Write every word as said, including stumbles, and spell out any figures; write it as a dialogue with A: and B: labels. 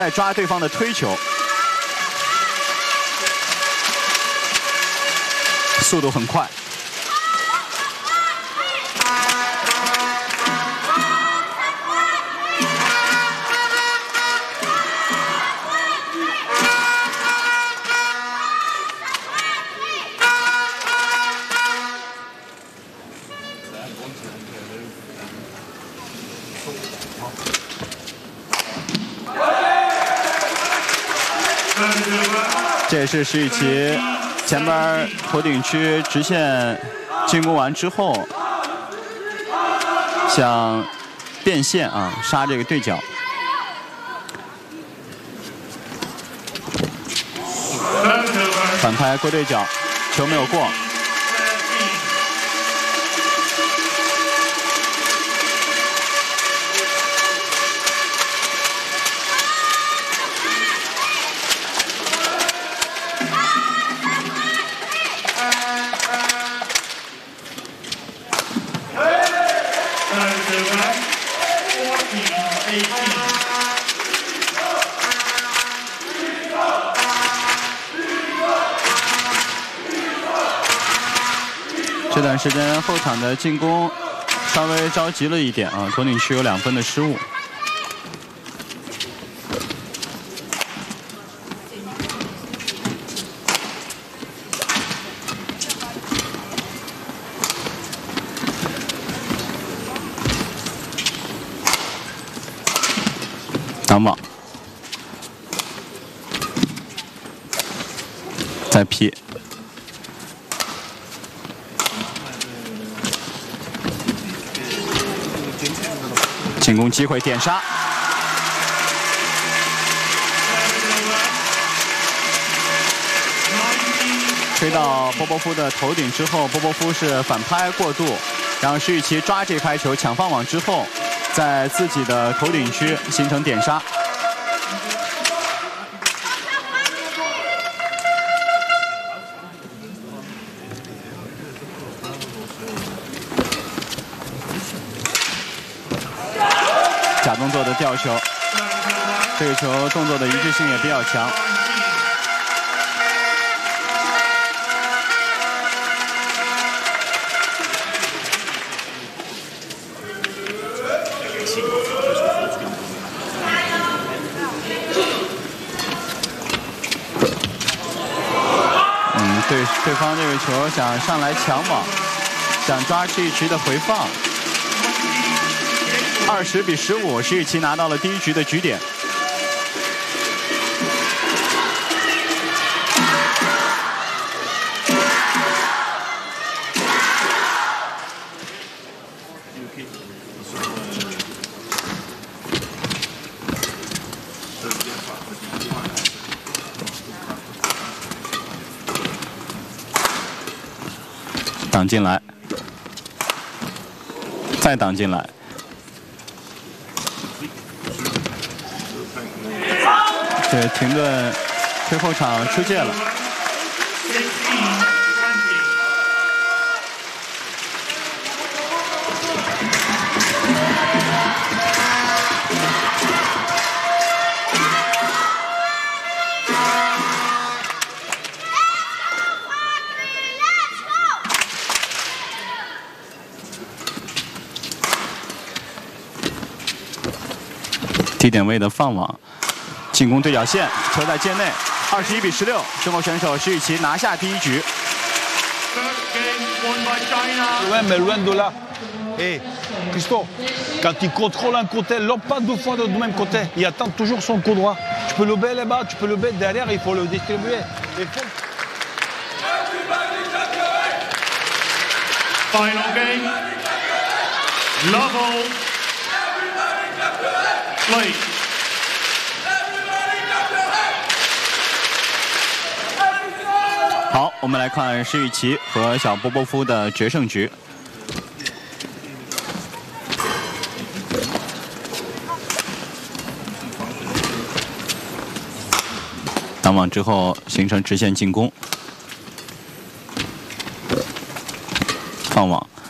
A: 在抓对方的推球，速度很快。 这也是石宇奇前边头顶区直线进攻完之后，想变线啊，杀这个对角。反拍过对角，球没有过。 这段时间后场的进攻稍微着急了一点啊，头顶区有两分的失误。挡网，再劈。 进攻机会点杀，推到波波夫的头顶之后，波波夫是反拍过度，然后石宇奇抓这拍球抢放网之后，在自己的头顶区形成点杀。 假动作的吊球，这个球动作的一致性也比较强。嗯，对，对方这个球想上来抢网，想抓这一局的回放。 二十比十五，石宇奇拿到了第一局的局点。挡进来，再挡进来。 这停顿推后场出界了。低点位的放网。 进攻对角线，球在界内，二十一比十六，中国选手石宇奇拿下第一局。
B: Ouais, mais loin de là. Hé, Christo, quand il contrôle un côté, l'homme pas deux fois du même côté. Il attend toujours son coup droit. Tu peux le lever là-bas, tu peux le lever derrière, il faut le distribuer. Il faut...
C: Final game. Level. Play.
A: 好，我们来看石宇奇和小波波夫的决胜局。挡网之后形成直线进攻，放网。